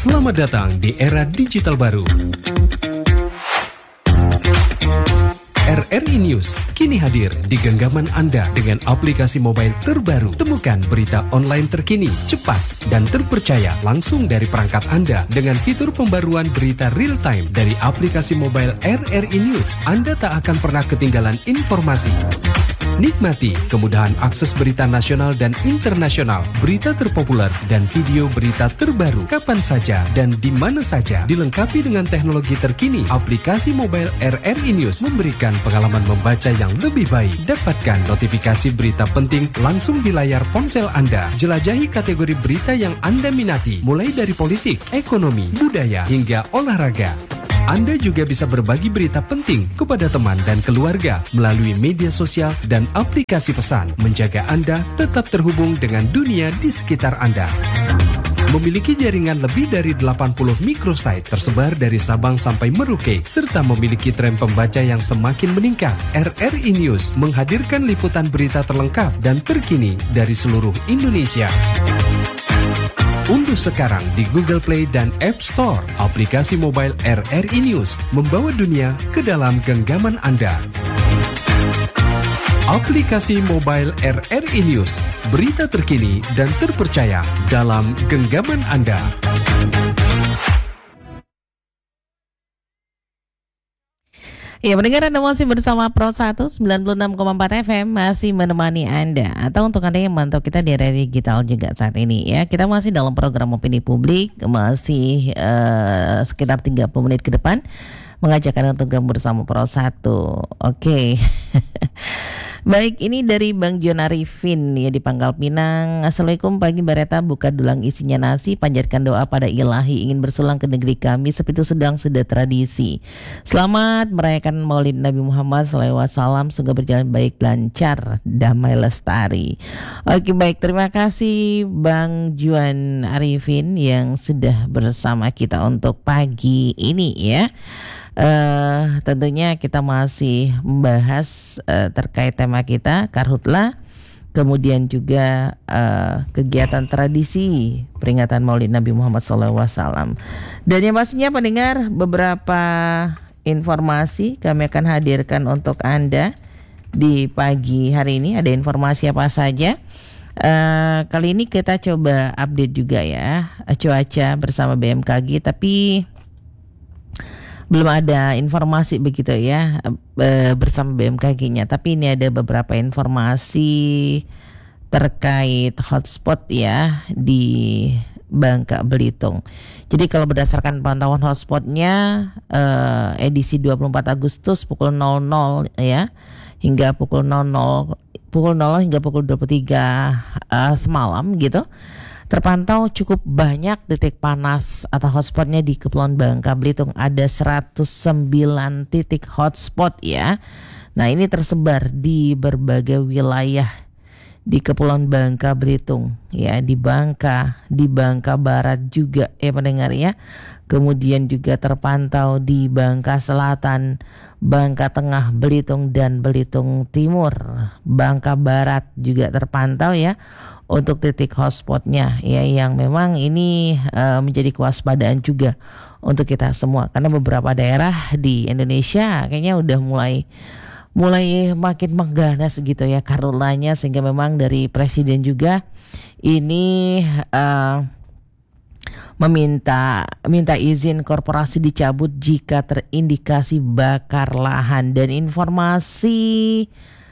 Selamat datang di era digital baru. RRI News kini hadir di genggaman Anda dengan aplikasi mobile terbaru. Temukan berita online terkini, cepat, dan terpercaya langsung dari perangkat Anda dengan fitur pembaruan berita real time dari aplikasi mobile RRI News. Anda tak akan pernah ketinggalan informasi. Nikmati kemudahan akses berita nasional dan internasional, berita terpopuler, dan video berita terbaru kapan saja dan di mana saja. Dilengkapi dengan teknologi terkini, aplikasi mobile RRI News memberikan pengalaman membaca yang lebih baik. Dapatkan notifikasi berita penting langsung di layar ponsel Anda. Jelajahi kategori berita yang Anda minati, mulai dari politik, ekonomi, budaya, hingga olahraga. Anda juga bisa berbagi berita penting kepada teman dan keluarga melalui media sosial dan aplikasi pesan, menjaga Anda tetap terhubung dengan dunia di sekitar Anda. Memiliki jaringan lebih dari 80 microsite tersebar dari Sabang sampai Merauke, serta memiliki tren pembaca yang semakin meningkat. RRI News menghadirkan liputan berita terlengkap dan terkini dari seluruh Indonesia. Unduh sekarang di Google Play dan App Store aplikasi mobile RRI News, membawa dunia ke dalam genggaman Anda. Aplikasi mobile RRI News, berita terkini dan terpercaya dalam genggaman Anda. Ya, pendengar, Anda masih bersama Pro 1 96,4 FM, masih menemani Anda. Atau untuk Anda yang mantau kita di area digital juga saat ini ya. Kita masih dalam program Opini Publik, masih sekitar 30 menit ke depan mengajak Anda untuk gabung bersama Pro 1. Oke. Baik, ini dari Bang Jon Arifin ya di Pangkal Pinang. Assalamualaikum, pagi Bareta, buka dulang isinya nasi, panjatkan doa pada ilahi, ingin bersulang ke negeri kami seperti itu sedang sudah tradisi. Selamat merayakan Maulid Nabi Muhammad SAW, semoga berjalan baik, lancar, damai, lestari. Oke, baik, terima kasih Bang Jon Arifin yang sudah bersama kita untuk pagi ini ya. Tentunya kita masih membahas terkait tema kita Karhutla, kemudian juga kegiatan tradisi peringatan Maulid Nabi Muhammad SAW. Dan yang pastinya pendengar, beberapa informasi kami akan hadirkan untuk Anda di pagi hari ini. Ada informasi apa saja? Kali ini kita coba update juga ya cuaca bersama BMKG, tapi belum ada informasi begitu ya bersama BMKG-nya. Tapi ini ada beberapa informasi terkait hotspot ya di Bangka Belitung. Jadi kalau berdasarkan pantauan hotspotnya edisi 24 Agustus pukul 00 ya hingga pukul 00 hingga pukul 23 semalam gitu, terpantau cukup banyak titik panas atau hotspotnya di Kepulauan Bangka Belitung. Ada 109 titik hotspot ya. Nah, ini tersebar di berbagai wilayah di Kepulauan Bangka Belitung ya, di Bangka Barat juga ya pendengar ya. Kemudian juga terpantau di Bangka Selatan, Bangka Tengah, Belitung dan Belitung Timur. Bangka Barat juga terpantau ya untuk titik hotspotnya ya, yang memang ini menjadi kewaspadaan juga untuk kita semua, karena beberapa daerah di Indonesia kayaknya udah mulai makin mengganas gitu ya karhutanya, sehingga memang dari Presiden juga ini minta izin korporasi dicabut jika terindikasi bakar lahan. Dan informasi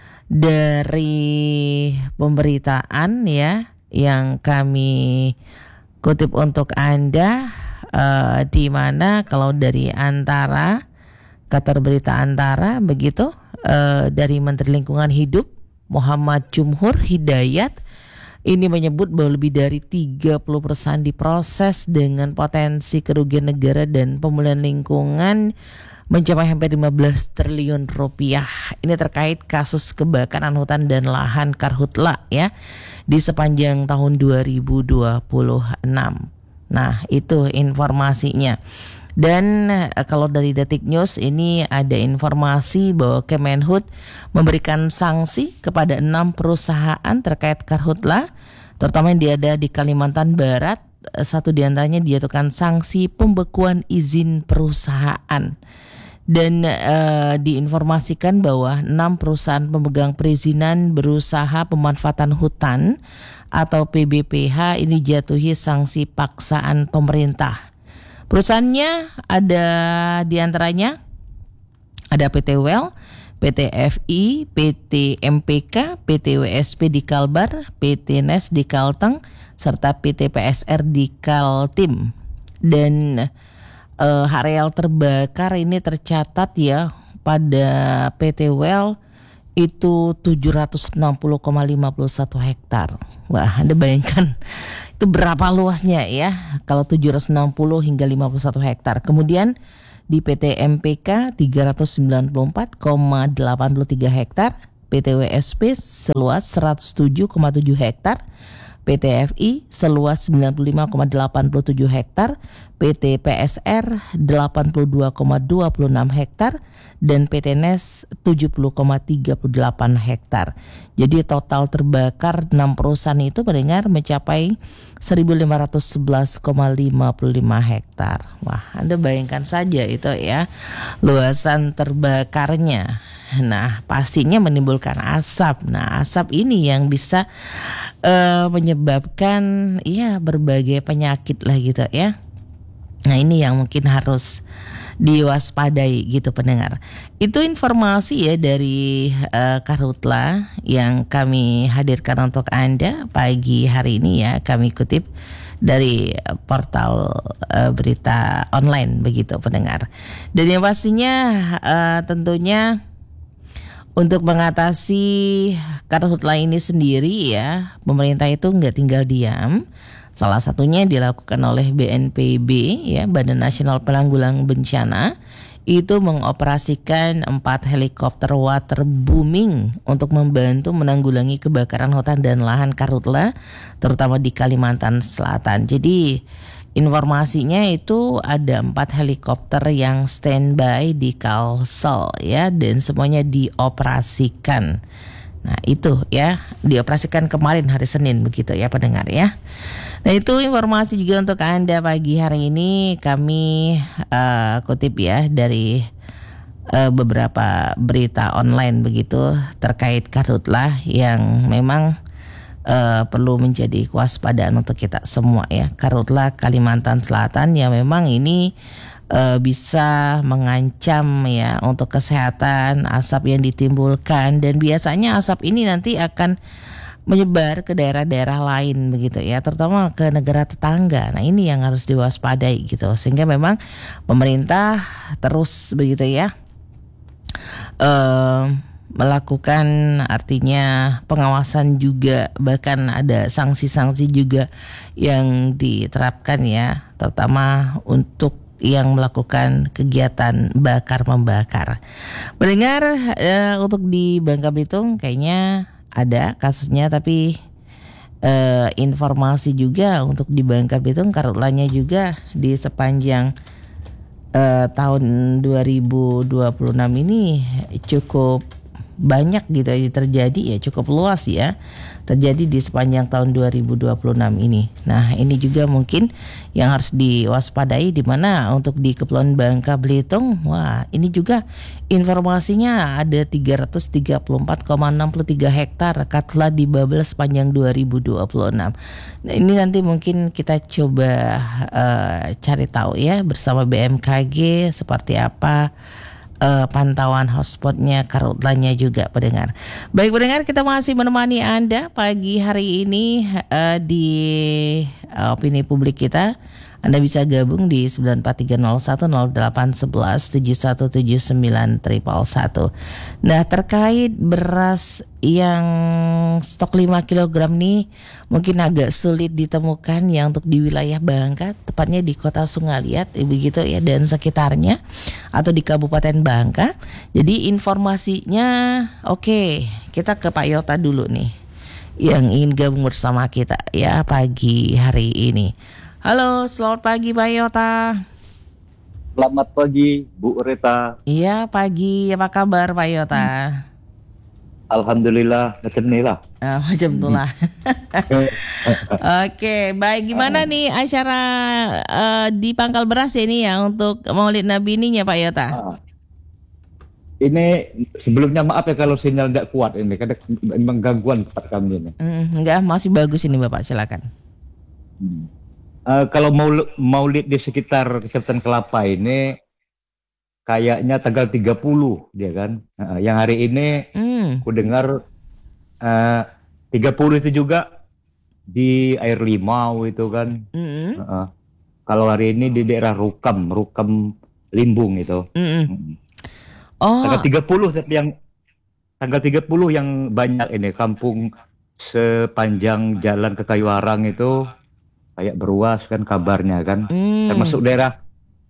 dari pemberitaan ya yang kami kutip untuk Anda, di mana kalau dari Antara, Kantor Berita Antara begitu, dari Menteri Lingkungan Hidup Muhammad Jumhur Hidayat ini menyebut bahwa lebih dari 30% diproses dengan potensi kerugian negara dan pemulihan lingkungan mencapai hampir 15 triliun rupiah. Ini terkait kasus kebakaran hutan dan lahan karhutla ya di sepanjang tahun 2026. Nah, itu informasinya. Dan kalau dari Detik News ini ada informasi bahwa Kemenhub memberikan sanksi kepada 6 perusahaan terkait karhutla, terutama yang ada di Kalimantan Barat satu diantaranya dijatuhkan sanksi pembekuan izin perusahaan. Dan diinformasikan bahwa 6 perusahaan pemegang perizinan berusaha pemanfaatan hutan atau PBPH ini jatuhi sanksi paksaan pemerintah. Perusahaannya ada diantaranya ada PT Well, PT FI, PT MPK, PT WSP di Kalbar, PT NES di Kalteng, serta PT PSR di Kaltim. Dan areal terbakar ini tercatat ya pada PT Well itu 760,51 hektar. Wah, Anda bayangkan itu berapa luasnya ya kalau 760 hingga 51 hektar. Kemudian di PT MPK 394,83 hektar, PT WSP seluas 107,7 hektar, PT FI seluas 95,87 hektar, PT PSR 82,26 hektar, dan PT NES 70,38 hektar. Jadi total terbakar 6 perusahaan itu mendengar mencapai 1.511,55 hektar. Wah, Anda bayangkan saja itu ya luasan terbakarnya. Nah, pastinya menimbulkan asap. Nah, asap ini yang bisa menyebabkan ya berbagai penyakit lah gitu ya. Nah, ini yang mungkin harus diwaspadai gitu pendengar. Itu informasi ya dari Karhutla yang kami hadirkan untuk Anda pagi hari ini ya. Kami kutip dari portal berita online begitu pendengar. Dan yang pastinya tentunya untuk mengatasi Karhutla ini sendiri ya, pemerintah itu nggak tinggal diam. Salah satunya dilakukan oleh BNPB ya, Badan Nasional Penanggulangan Bencana, itu mengoperasikan 4 helikopter waterbooming untuk membantu menanggulangi kebakaran hutan dan lahan Karhutla, terutama di Kalimantan Selatan. Jadi informasinya itu ada 4 helikopter yang standby di Kalsel ya, dan semuanya dioperasikan. Nah itu ya, dioperasikan kemarin hari Senin begitu ya pendengar ya. Nah itu informasi juga untuk Anda pagi hari ini. Kami kutip ya dari beberapa berita online begitu terkait Karhutla yang memang perlu menjadi kewaspadaan untuk kita semua ya. Karhutla Kalimantan Selatan yang memang ini bisa mengancam ya untuk kesehatan, asap yang ditimbulkan, dan biasanya asap ini nanti akan menyebar ke daerah-daerah lain begitu ya, terutama ke negara tetangga. Nah ini yang harus diwaspadai gitu, sehingga memang pemerintah terus begitu ya melakukan artinya pengawasan juga, bahkan ada sanksi-sanksi juga yang diterapkan ya, terutama untuk yang melakukan kegiatan bakar membakar. Mendengar untuk di Bangka Belitung kayaknya ada kasusnya, tapi informasi juga untuk di Bangka Belitung Karhutlanya juga di sepanjang tahun 2026 ini cukup banyak gitu ya terjadi ya, cukup luas ya terjadi di sepanjang tahun 2026 ini. Nah ini juga mungkin yang harus diwaspadai, di mana untuk di Kepulauan Bangka Belitung, wah ini juga informasinya ada 334,63 hektar Karhutla dibabel sepanjang 2026. Nah ini nanti mungkin kita coba cari tahu ya bersama BMKG seperti apa pantauan hotspotnya Karhutlanya juga pendengar. Baik pendengar, kita masih menemani Anda pagi hari ini di opini publik kita. Anda bisa gabung di 943010811717911. Nah terkait beras yang stok 5 kg nih mungkin agak sulit ditemukan ya untuk di wilayah Bangka, tepatnya di Kota Sungaliat begitu ya dan sekitarnya, atau di Kabupaten Bangka. Jadi informasinya oke, kita ke Pak Yota dulu nih yang ingin gabung bersama kita ya pagi hari ini. Halo, selamat pagi Pak Yota. Selamat pagi Bu Rita. Iya pagi, apa kabar Pak Yota? Alhamdulillah macam ni lah. Macam itulah. Oke, baik. Gimana nih acara di Pangkal Beras ini ya untuk Maulid Nabi ininya Pak Yota? Ini sebelumnya maaf ya kalau sinyal tidak kuat ini, kadang memang gangguan tempat kami ini. Enggak, masih bagus ini Bapak, silakan. Kalau Maulid di sekitar Kecamatan Kelapa ini kayaknya tanggal 30 dia kan. Yang hari ini aku dengar 30 itu juga di Air Limau itu kan. Kalau hari ini di daerah Rukam Limbung itu. Tanggal 30 tapi tanggal 30 yang banyak ini kampung sepanjang jalan ke Kayuarang itu kayak beruas kan kabarnya kan. Termasuk daerah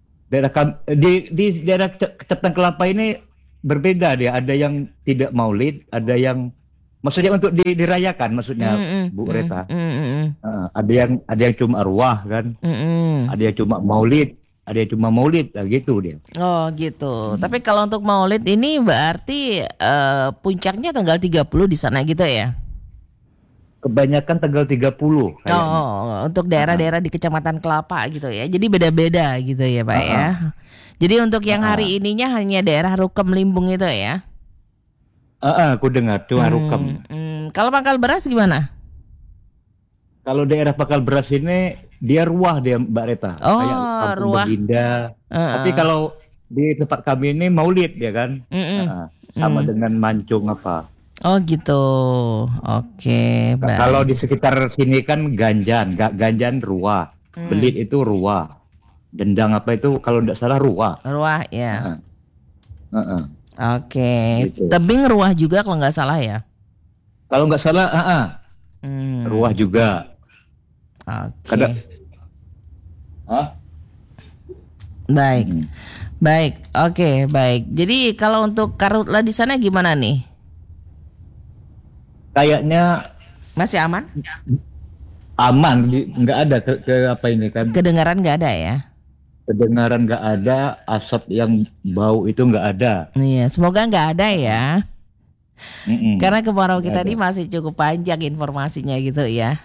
di daerah Kecamatan Kelapa ini berbeda dia. Ada yang tidak maulid, ada yang maksudnya untuk dirayakan maksudnya Bu Reta. Ada yang cuma arwah kan. Ada yang cuma maulid, ada yang cuma maulid lah gitu dia. Oh gitu. Tapi kalau untuk maulid ini berarti puncaknya tanggal 30 di sana gitu ya? Kebanyakan tanggal 30 kayaknya. Untuk daerah-daerah di Kecamatan Kelapa gitu ya. Jadi beda-beda gitu ya Pak ya. Jadi untuk yang hari ininya hanya daerah Rukam Limbung itu ya? Aku dengar cuma Rukam. Kalau Pangkal Beras gimana? Kalau daerah Pangkal Beras ini dia ruah dia Mbak Reta. Kayak Kampung ruah. Baginda. Tapi kalau di tempat kami ini maulid ya kan. Sama dengan mancung apa. Oh gitu. Oke, baik. Kalau di sekitar sini kan ganjan ruah. Belit itu ruah. Dendang apa itu kalau tidak salah ruah. Ruah ya. Oke. Gitu. Tebing ruah juga kalau nggak salah ya. Kalau nggak salah, ruah juga. Oke. Baik. Baik. Oke, baik. Jadi kalau untuk karhutlah di sana gimana nih? Kayaknya masih aman? Aman, nggak ada ke apa ini kan? Kedengaran nggak ada ya? Kedengaran nggak ada, asap yang bau itu nggak ada. Iya, semoga nggak ada ya. Karena kemarau kita ini masih cukup panjang informasinya gitu ya.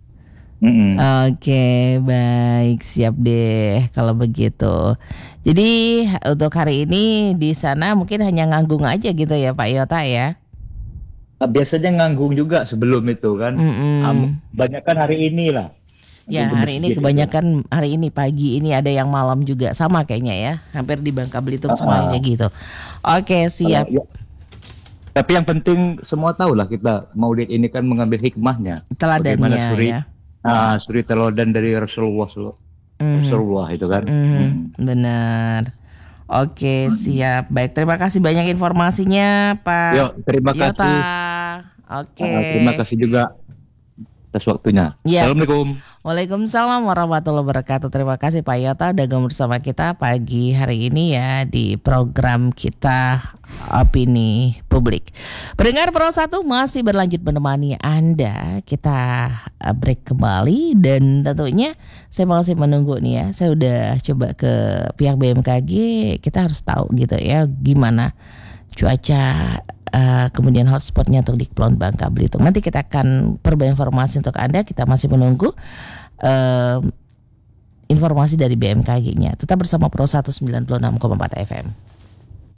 Oke, baik, siap deh kalau begitu. Jadi untuk hari ini di sana mungkin hanya nganggung aja gitu ya Pak Yota ya? Biasanya nganggung juga sebelum itu kan. Banyak kan hari ini lah. Ya hari ini kebanyakan hari ini pagi ini ada yang malam juga sama kayaknya ya. Hampir di Bangka Belitung semuanya gitu. Oke, siap. Tapi yang penting semua tahu lah kita Maulid ini kan mengambil hikmahnya. Teladannya ya. Suri teladan dari Rasulullah itu kan. Benar. Oke, siap. Baik, terima kasih banyak informasinya Pak terima Yota. kasih. Oke. Terima kasih juga atas waktunya. Assalamualaikum. Waalaikumsalam warahmatullahi wabarakatuh. Terima kasih Pak Yota udah gabung bersama kita pagi hari ini ya di program kita Opini Publik. Pendengar Pro 1 masih berlanjut menemani Anda. Kita break kembali dan tentunya saya masih menunggu nih ya. Saya udah coba ke pihak BMKG, kita harus tahu gitu ya gimana cuaca kemudian hotspotnya untuk di Kepulauan Bangka Belitung. Nanti kita akan perbarui informasi untuk Anda. Kita masih menunggu informasi dari BMKG-nya. Tetap bersama Pro 196,4 FM.